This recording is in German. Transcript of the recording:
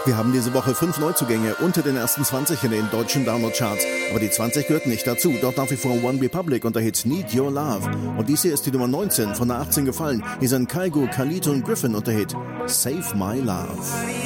Wir haben diese Woche 5 Neuzugänge unter den ersten 20 in den deutschen Download-Charts. Aber die 20 gehört nicht dazu. Dort nach wie vor One Republic und der Hit Need Your Love. Und dies hier ist die Nummer 19, von der 18 gefallen. Hier sind Kygo, Khalid und Griffin und der Hit Save My Love.